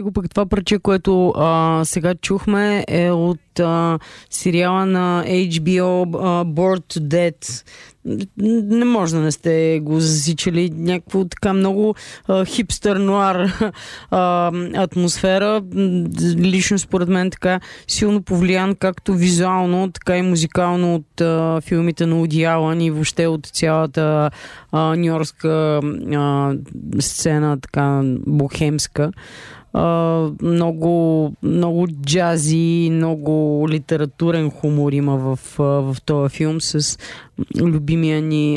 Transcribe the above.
Него пък това парче, което сега чухме, е от сериала на HBO Bored to Death. Не може да не сте го засичали. Някакво така много хипстър нуар атмосфера. Лично според мен така силно повлиян както визуално, така и музикално от филмите на Уди Алън и въобще от цялата нюйоркска сцена, така бохемска. Много, много джази, много литературен хумор има в този филм с любимия ни